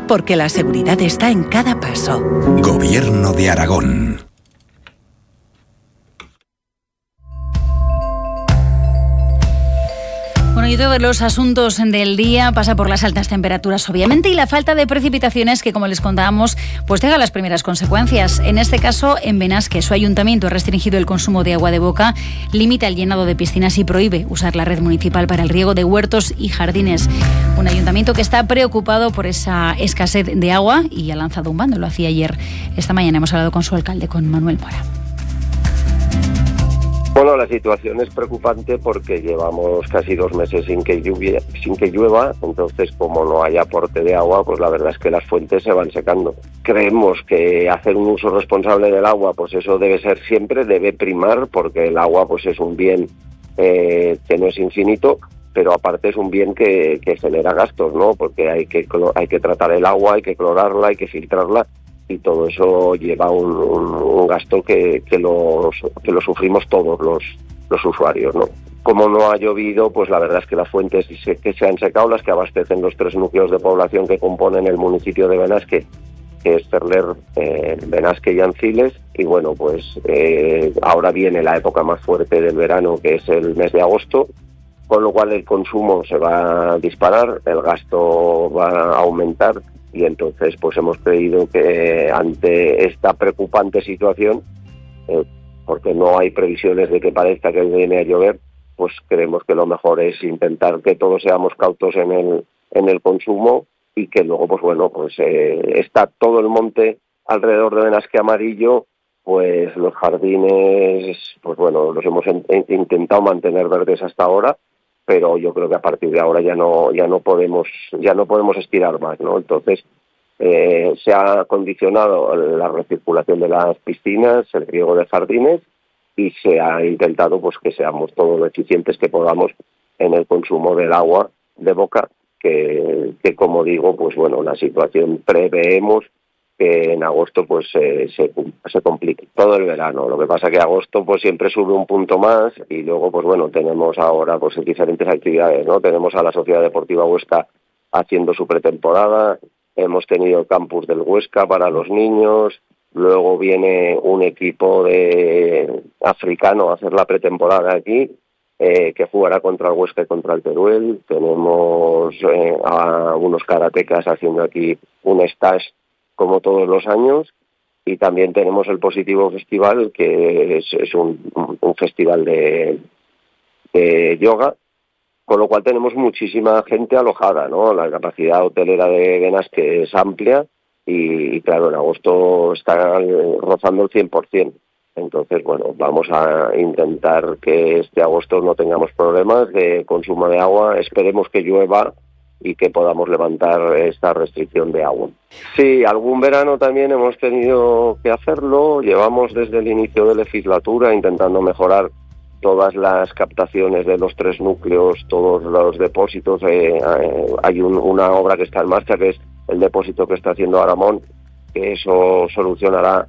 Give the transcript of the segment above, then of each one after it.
porque la seguridad está en cada paso. Gobierno de Aragón. Bueno, y todos los asuntos del día pasa por las altas temperaturas, obviamente, y la falta de precipitaciones que, como les contábamos, pues deja las primeras consecuencias. En este caso, en Benasque, su ayuntamiento ha restringido el consumo de agua de boca, limita el llenado de piscinas y prohíbe usar la red municipal para el riego de huertos y jardines. Un ayuntamiento que está preocupado por esa escasez de agua y ha lanzado un bando. Lo hacía ayer. Esta mañana hemos hablado con su alcalde, con Manuel Mora. Bueno, la situación es preocupante porque llevamos casi 2 meses sin que llueva, entonces como no hay aporte de agua, pues la verdad es que las fuentes se van secando. Creemos que hacer un uso responsable del agua, pues eso debe ser siempre, debe primar, porque el agua pues es un bien que no es infinito, pero aparte es un bien que genera gastos, ¿no? Porque hay que tratar el agua, hay que clorarla, hay que filtrarla, y todo eso lleva un gasto que lo sufrimos todos los usuarios, ¿no? Como no ha llovido, pues la verdad es que las fuentes que se han secado, las que abastecen los 3 núcleos de población que componen el municipio de Benasque, que es Cerler, Benasque y Anciles, y bueno, pues ahora viene la época más fuerte del verano, que es el mes de agosto, con lo cual el consumo se va a disparar, el gasto va a aumentar, y entonces pues hemos creído que ante esta preocupante situación, porque no hay previsiones de que parezca que viene a llover, pues creemos que lo mejor es intentar que todos seamos cautos en el consumo, y que luego pues bueno, pues está todo el monte alrededor de Benasque amarillo, pues los jardines, pues bueno, los hemos intentado mantener verdes hasta ahora, pero yo creo que a partir de ahora ya no podemos estirar más, ¿no? Entonces se ha condicionado la recirculación de las piscinas, el riego de jardines, y se ha intentado pues que seamos todo lo eficientes que podamos en el consumo del agua de boca, que como digo, pues bueno, la situación preveemos que en agosto pues se complique todo el verano. Lo que pasa que agosto pues siempre sube un punto más, y luego pues bueno, tenemos ahora pues diferentes actividades, ¿no? Tenemos a la Sociedad Deportiva Huesca haciendo su pretemporada, hemos tenido el campus del Huesca para los niños, luego viene un equipo de africano a hacer la pretemporada aquí, que jugará contra el Huesca y contra el Teruel. Tenemos a unos karatecas haciendo aquí un stage como todos los años, y también tenemos el Positivo Festival, que es un festival de yoga, con lo cual tenemos muchísima gente alojada, ¿no? La capacidad hotelera de Benasque es amplia, y claro, en agosto está rozando el 100%. Entonces, bueno, vamos a intentar que este agosto no tengamos problemas de consumo de agua, esperemos que llueva y que podamos levantar esta restricción de agua. Sí, algún verano también hemos tenido que hacerlo. Llevamos desde el inicio de legislatura intentando mejorar todas las captaciones de los 3 núcleos, todos los depósitos. Hay una obra que está en marcha, que es el depósito que está haciendo Aramón, que eso solucionará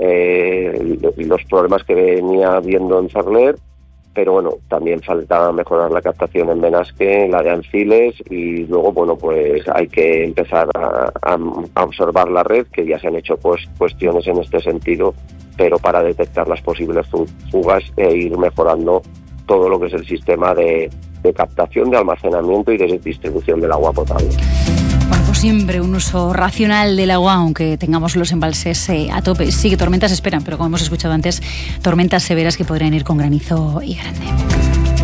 los problemas que venía habiendo en Cerler. Pero bueno, también falta mejorar la captación en Benasque, la de Anciles, y luego, bueno, pues hay que empezar a observar la red, que ya se han hecho pues cuestiones en este sentido, pero para detectar las posibles fugas e ir mejorando todo lo que es el sistema de captación, de almacenamiento y de distribución del agua potable. Bueno, pues siempre un uso racional del agua, aunque tengamos los embalses a tope. Sí que tormentas esperan, pero como hemos escuchado antes, tormentas severas que podrían ir con granizo y grande.